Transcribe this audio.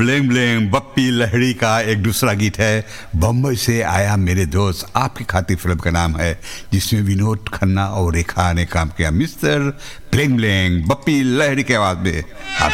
ब्लेंग ब्लेंग बप्पी लहड़ी का एक दूसरा गीत है, बम्बई से आया मेरे दोस्त, आपकी खातिर फिल्म का नाम है, जिसमें विनोद खन्ना और रेखा ने काम किया। मिस्टर ब्लेंग ब्लेंग बप्पी लहड़ी के आवाज में आप